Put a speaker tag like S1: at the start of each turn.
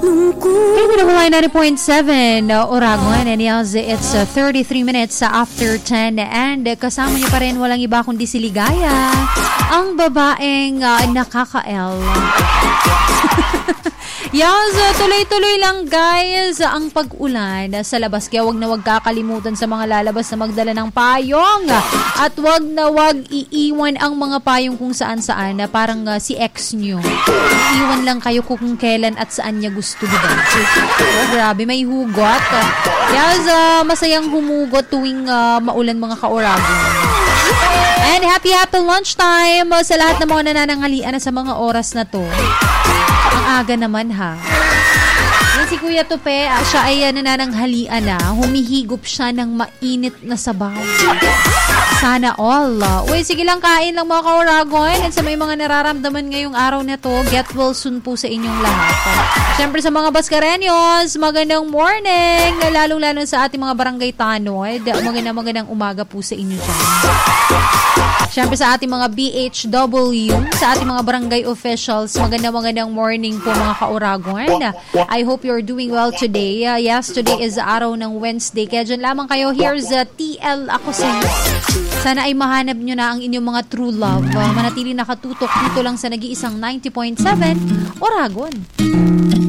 S1: Hey, Hawaii 90.7 Oragon, and yes, it's 33 minutes after 10, and kasama niyo pa rin walang iba kundi si Ligaya, ang babaeng nakaka-L. Yes, tuloy-tuloy lang guys ang pag-ulan sa labas, kaya wag na wag kakalimutan sa mga lalabas na magdala ng payong, at wag na wag iiwan ang mga payong kung saan-saan, na parang si ex nyo. Iiwan lang kayo kung kailan at saan niya gusto, diba? Oh, grabe, may hugot. Yes, masayang humugot tuwing maulan mga ka-Oragon. And happy lunchtime sa lahat ng mga nanananghalian na sa mga oras na to. Ang aga naman ha. Yan si Kuya Tupe, siya ay nanananghalian na. Humihigop siya ng mainit na sabaw. Sana all. Uy, sige lang, kain lang mga ka-Oragon. At sa may mga nararamdaman ngayong araw na to, get well soon po sa inyong lahat. Siyempre sa mga Baskarenyos, magandang morning. Lalong-lalo sa ating mga barangay tanod. Magandang umaga po sa inyo dyan. Siyempre sa ating mga BHW, sa ating mga barangay officials, magandang morning po mga ka-Oragon. I hope you're doing well today. Yes, today is araw ng Wednesday. Kaya dyan lamang kayo. Here's TL ako sa inyo. Sana ay mahanap nyo na ang inyong mga true love. Manatili nakatutok dito lang sa nag-iisang 90.7 Oragon.